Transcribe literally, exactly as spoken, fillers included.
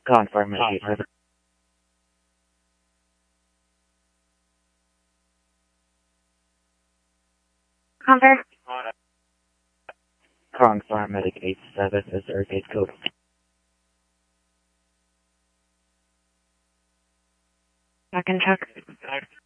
Confirm medic eight seven. Confirm. Confirm medic eight seven is our gate code. Check and check.